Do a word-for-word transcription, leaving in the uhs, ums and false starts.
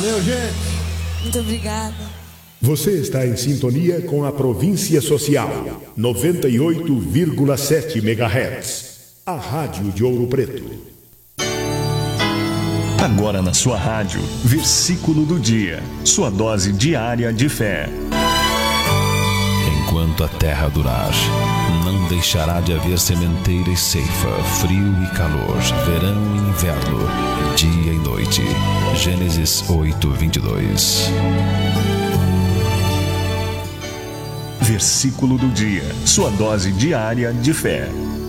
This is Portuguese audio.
Valeu, gente. Muito obrigada. Você está em sintonia com a Província Social, noventa e oito vírgula sete megahertz. A Rádio de Ouro Preto. Agora na sua rádio, versículo do dia. Sua dose diária de fé. Enquanto a terra durar, não deixará de haver sementeira e ceifa, frio e calor, verão e inverno, dia e noite. Gênesis oito, vinte e dois. Versículo do dia. Sua dose diária de fé.